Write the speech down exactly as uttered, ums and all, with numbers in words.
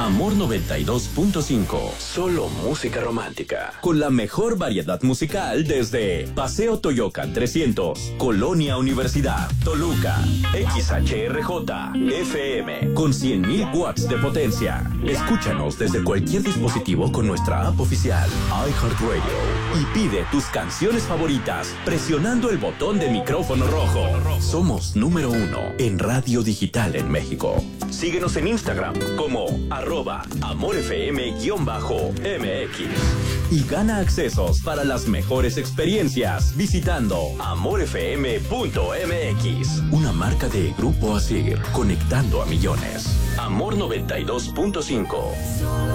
Amor noventa y dos punto cinco. Solo música romántica. Con la mejor variedad musical desde Paseo Toyocan trescientos, Colonia Universidad, Toluca. X H R J F M con cien mil watts de potencia. Escúchanos desde cualquier dispositivo con nuestra app oficial iHeartRadio y pide tus canciones favoritas presionando el botón de micrófono rojo. Somos número uno en radio digital en México. Síguenos en Instagram como arroba amorfm-M X y gana accesos para las mejores experiencias visitando amorfm punto M X, una marca de Grupo Asir, conectando a millones. Amor noventa y dos punto cinco.